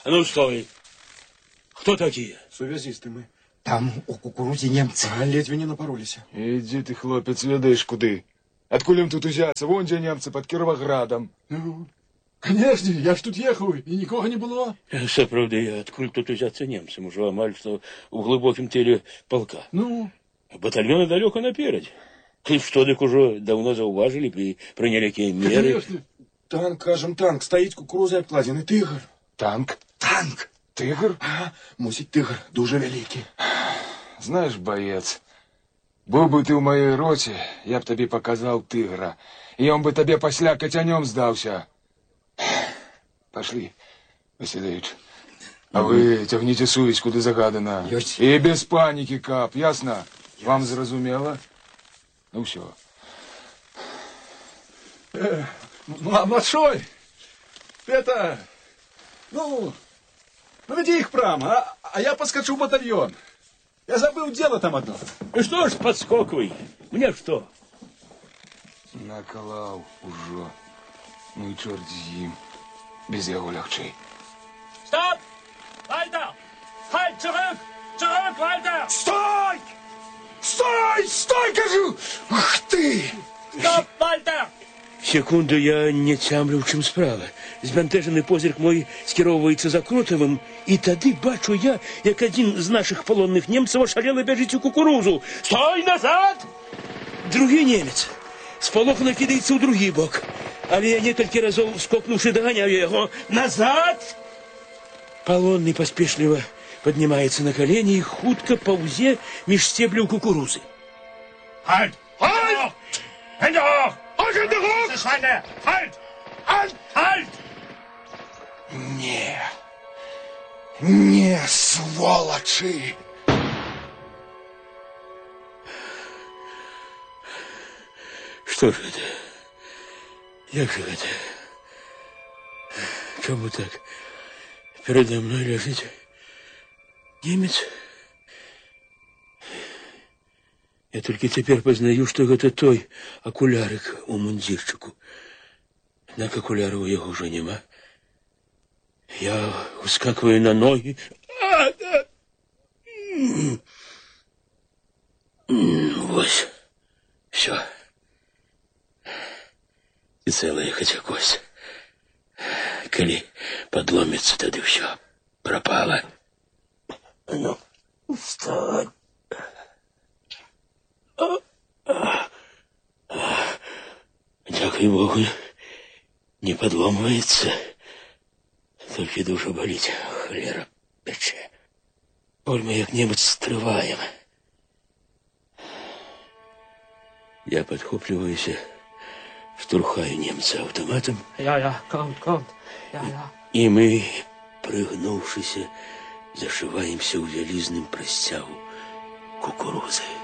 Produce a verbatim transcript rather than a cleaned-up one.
Ну, стой. Кто такие? Сувязисты мы. Там у кукурузі немцы. А ледве не напоролись. Иди ты, хлопец, ведаешь куды. Откуда им тут узяться? Вон где немцы, под Кировоградом. Ну, конечно, я ж тут ехал, и никого не было. Сапраўды, адкуль тут узяться немцам? Ужо амаль што у глыбокім тыле полка. Ну? Батальоны далёка наперадзе. Ты што, дык ужо даўно заўважылі і прынялі якія меры? Конечно. Танк, кажем, танк, стоит кукурузой обкладений. Тигр. Танк? Танк. Тигр? Ага, мусить тигр, дуже великий. Знаешь, боец, был бы ты в моей роте, я б тебе показал тигра. И он бы тебе пасля котянем сдался. Пошли, Васильевич. А вы тягните сувязь, куды загадано. Ёсть. И без паники, кап, ясно? Вам зразумело? Ну все. Э, младшой, это, ну, ну веди их прямо, а, а я подскочу в батальон. Я забыл дело там одно. И что ж, подскокивай. Мне что? Наклав уже. Ну и черт з ним. Без его легчей. Стоп! Вальтер! Halt, zurück! Zurück, Вальтер! Стой! Стой! Стой, кажу! Ах ты! Стоп, Вальтер! Секунду, я не цямлю, в чым справа. Збянтэжаны позірк мой скіроўваецца за Кротавым, і тады бачу я, як адзін з нашых палонных немцаў ашалела бяжыць у кукурузу. Стой, назад! Другі немец спалохана кідаецца ў другі бок, але я некалькі разоў скокнуўшы даганяю яго. Назад! Палонны паспешліва паднімаецца на калені і хутка паўзе між сцебляў кукурузы. Halt! Halt! Hände hoch! Hände hoch! Schweine! Halt! Halt! Halt! Не, не, сволочи! Что же это? Як же это? Чому так? Передо мной лежит немец. Я только теперь познаю, что это той окулярик у мундирчику. Однако окуляра у его уже нема. Я ускакиваю на ноги. Вот. Все. И целая хотя кость. Коли подломится, тогда все пропало. Ну, встань. Дякую Богу, не подломывается. Только душа болит, холера пече. Боль мы як-небудь стрываем. Я подхопливаюсь, штурхаю немца автоматом. Я-я, комmt, комmt. Я-я. И мы, прыгнувшись, зашиваемся у вялізным прасцягу кукурузы.